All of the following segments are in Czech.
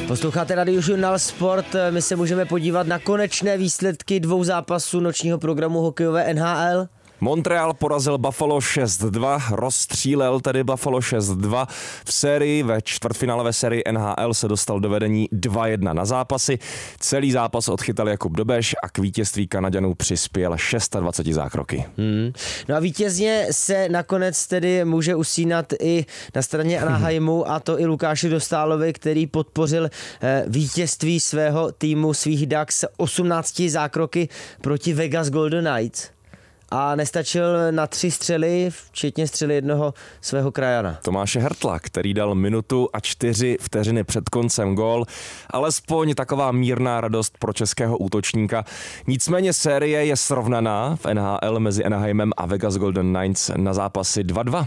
Posloucháte Radiožurnál Sport, my se můžeme podívat na konečné výsledky 2 zápasů nočního programu hokejové NHL. Montreal porazil Buffalo 6-2, rozstřílel tedy Buffalo 6-2. V sérii, ve čtvrtfinálové sérii NHL se dostal do vedení 2-1 na zápasy. Celý zápas odchytal Jakub Dobeš a k vítězství Kanaďanů přispěl 26 zákroky. No a vítězně se nakonec tedy může usínat i na straně Anaheimu, a to i Lukáši Dostálovi, který podpořil vítězství svého týmu, svých Ducks 18 zákroky proti Vegas Golden Knights. A nestačil na 3 střely, včetně střely jednoho svého krajana. Tomáše Hertla, který dal minutu a 4 vteřiny před koncem gól. Alespoň taková mírná radost pro českého útočníka. Nicméně série je srovnaná v NHL mezi Anaheimem a Vegas Golden Knights na zápasy 2-2.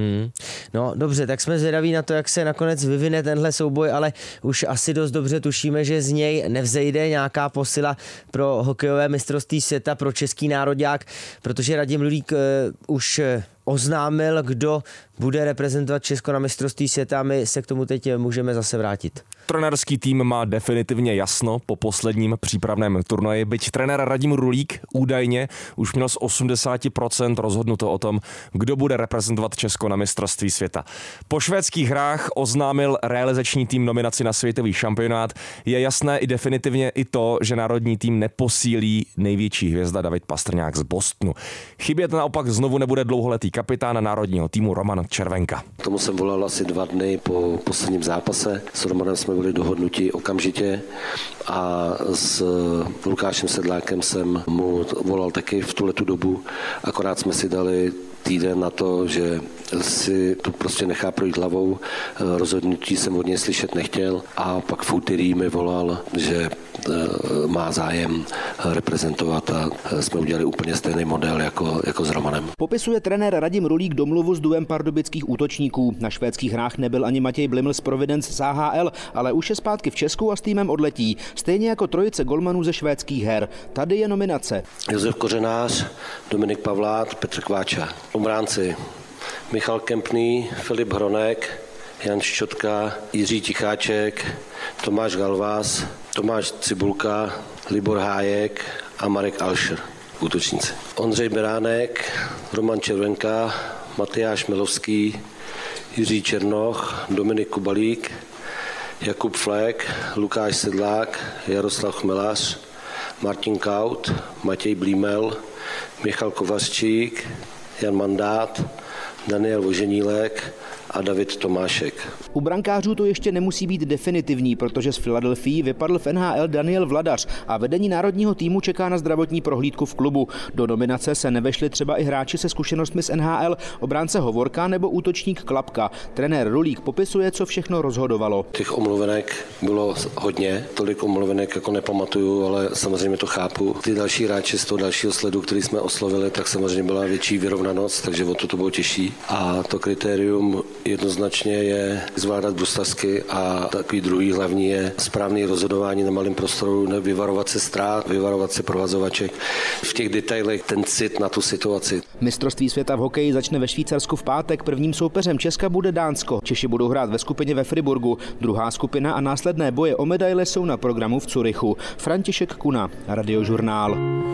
No dobře, tak jsme zvědaví na to, jak se nakonec vyvine tenhle souboj, ale už asi dost dobře tušíme, že z něj nevzejde nějaká posila pro hokejové mistrovství světa, pro český nároďák, protože Radim Rulík už oznámil, kdo bude reprezentovat Česko na mistrovství světa, a my se k tomu teď můžeme zase vrátit. Trenérský tým má definitivně jasno po posledním přípravném turnaji, byť trenér Radim Rulík údajně už měl z 80% rozhodnuto o tom, kdo bude reprezentovat Česko na mistrovství světa. Po švédských hrách oznámil realizační tým nominaci na světový šampionát. Je jasné i definitivně i to, že národní tým neposílí největší hvězda David Pastrňák z Bostonu. Chybět naopak znovu nebude dlouholetý kapitán národního týmu Roman Červenka. Tomu jsem volal asi 2 dny po posledním zápase. S Romanem jsme byli dohodnuti okamžitě a s Lukášem Sedlákem jsem mu volal taky v tuhletu dobu. Akorát jsme si dali týden na to, že si to prostě nechá projít hlavou. Rozhodnutí jsem od něj slyšet nechtěl a pak v úterý mi volal, že má zájem reprezentovat, a jsme udělali úplně stejný model jako s Romanem. Popisuje trenér Radim Rulík domluvu s duem pardubických útočníků. Na švédských hrách nebyl ani Matěj Bliml z Providence z AHL, ale už je zpátky v Česku a s týmem odletí. Stejně jako trojice golmanů ze švédských her. Tady je nominace. Josef Kořenář, Dominik Pavlát, Petr Kváča. Obránci Michal Kempný, Filip Hronek, Jan Ščotka, Jiří Ticháček, Tomáš Galvás, Tomáš Cibulka, Libor Hájek a Marek Alšer. Útočníci. Ondřej Beránek, Roman Červenka, Matyáš Milovský, Jiří Černoch, Dominik Kubalík, Jakub Flek, Lukáš Sedlák, Jaroslav Chmelař, Martin Kaut, Matěj Blímel, Michal Kovařčík, Jan Mandát, Daniel Voženílek a David Tomášek. U brankářů to ještě nemusí být definitivní, protože z Philadelphii vypadl v NHL Daniel Vladař a vedení národního týmu čeká na zdravotní prohlídku v klubu. Do nominace se nevešli třeba i hráči se zkušenostmi z NHL, obránce Hovorka nebo útočník Klapka. Trenér Rulík popisuje, co všechno rozhodovalo. Těch omluvenek bylo hodně, tolik omluvenek jako nepamatuju, ale samozřejmě to chápu. Ty další hráči z toho dalšího sledu, který jsme oslovili, tak samozřejmě byla větší vyrovnanost, takže o to bylo těžší. A to kritérium jednoznačně je zvládat bruslařsky a takový druhý hlavní je správný rozhodování na malém prostoru, vyvarovat se ztrát, vyvarovat se provazovaček. V těch detailech ten cit na tu situaci. Mistrovství světa v hokeji začne ve Švýcarsku v pátek. Prvním soupeřem Česka bude Dánsko. Češi budou hrát ve skupině ve Friburgu. Druhá skupina a následné boje o medaile jsou na programu v Curychu. František Kuna, Radiožurnál.